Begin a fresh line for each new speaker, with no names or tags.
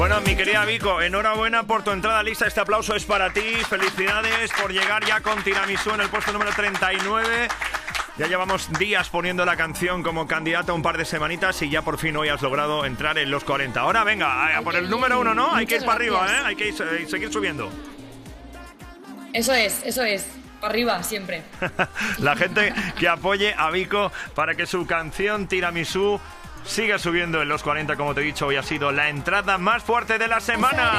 Bueno, mi querida Vico, enhorabuena por tu entrada lista. Este aplauso es para ti. Felicidades por llegar ya con Tiramisú en el puesto número 39. Ya llevamos días poniendo la canción como candidata, un par de semanitas, y ya por fin hoy has logrado entrar en los 40. Ahora venga, a por el número 1, ¿no? Hay que ir para arriba, ¿eh? Hay que seguir subiendo.
Eso es. Para arriba, siempre.
La gente que apoye a Vico para que su canción Tiramisú siga subiendo en los 40, como te he dicho, hoy ha sido la entrada más fuerte de la semana.